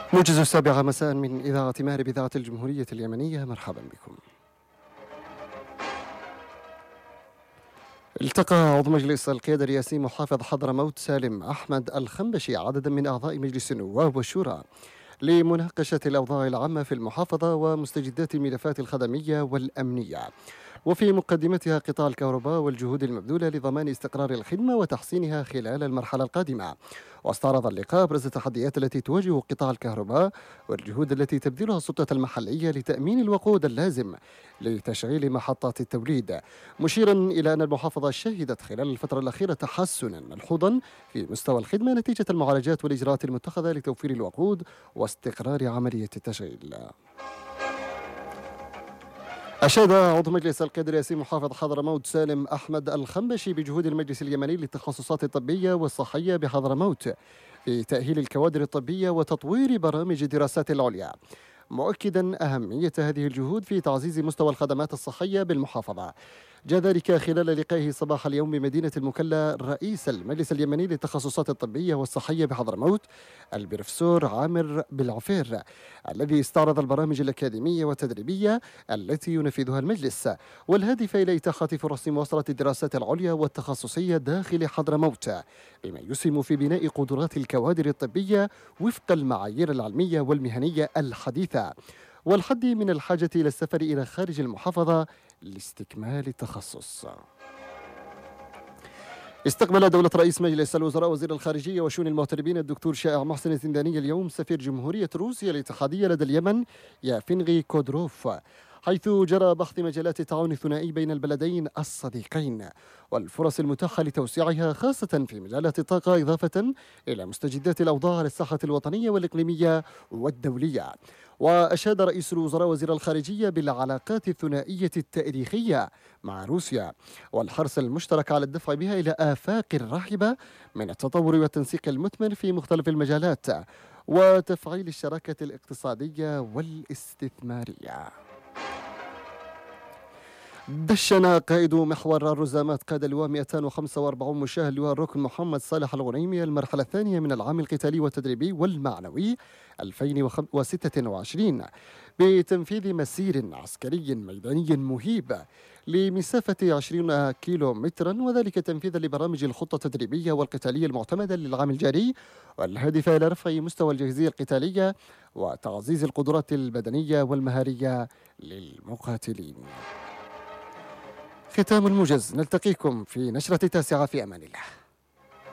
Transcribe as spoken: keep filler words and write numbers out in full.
موجز السابعة مساء من إذاعة مأرب إذاعة الجمهورية اليمنية، مرحبا بكم. التقى عضو مجلس القيادة الرئاسي محافظ حضرموت سالم أحمد الخنبشي عددا من أعضاء مجلس النواب والشورى لمناقشة الأوضاع العامة في المحافظة ومستجدات الملفات الخدمية والأمنية، وفي مقدمتها قطاع الكهرباء والجهود المبذولة لضمان استقرار الخدمة وتحسينها خلال المرحلة القادمة. واستعرض اللقاء أبرز التحديات التي تواجه قطاع الكهرباء والجهود التي تبذلها السلطة المحلية لتأمين الوقود اللازم لتشغيل محطات التوليد، مشيرا إلى أن المحافظة شهدت خلال الفترة الأخيرة تحسنا ملحوظا في مستوى الخدمة نتيجة المعالجات والإجراءات المتخذة لتوفير الوقود واستقرار عملية التشغيل. أشاد عضو مجلس القيادة الرئاسي محافظ حضرموت سالم أحمد الخنبشي بجهود المجلس اليمني للتخصصات الطبية والصحية بحضرموت في تأهيل الكوادر الطبية وتطوير برامج الدراسات العليا، مؤكدا أهمية هذه الجهود في تعزيز مستوى الخدمات الصحية بالمحافظة. جاء ذلك خلال لقائه صباح اليوم بمدينة المكلا رئيس المجلس اليمني للتخصصات الطبية والصحية بحضرموت البروفيسور عامر بالعفير، الذي استعرض البرامج الأكاديمية والتدريبية التي ينفذها المجلس والهادفة إلى إتاحة فرص مواصلة الدراسات العليا والتخصصية داخل حضرموت، بما يسهم في بناء قدرات الكوادر الطبية وفق المعايير العلمية والمهنية الحديثة، والحد من الحاجة إلى السفر إلى خارج المحافظة لاستكمال التخصص. استقبل دولة رئيس مجلس الوزراء وزير الخارجية وشؤون المغتربين الدكتور شائع محسن الزنداني اليوم سفير جمهورية روسيا الاتحادية لدى اليمن يافنغي كودروف، حيث جرى بحث مجالات التعاون الثنائي بين البلدين الصديقين والفرص المتاحة لتوسيعها خاصة في مجالات الطاقة، إضافة إلى مستجدات الأوضاع على الساحة الوطنية والإقليمية والدولية. وأشاد رئيس الوزراء وزير الخارجية بالعلاقات الثنائية التاريخية مع روسيا والحرص المشترك على الدفع بها إلى آفاق رحبة من التطور والتنسيق المثمر في مختلف المجالات وتفعيل الشراكة الاقتصادية والاستثمارية. دشن قائد محور الرزامات قاد اللواء مئتين وخمسة وأربعين مشاه اللواء الركن محمد صالح الغنيمي المرحلة الثانية من العام القتالي والتدريبي والمعنوي ألفين وستة وعشرين بتنفيذ مسير عسكري ميداني مهيب لمسافة عشرين كيلو مترا، وذلك تنفيذا لبرامج الخطة التدريبية والقتالية المعتمدة للعام الجاري والهادفة إلى رفع مستوى الجاهزية القتالية وتعزيز القدرات البدنية والمهارية للمقاتلين. ختام الموجز، نلتقيكم في نشرة التاسعة في أمان الله.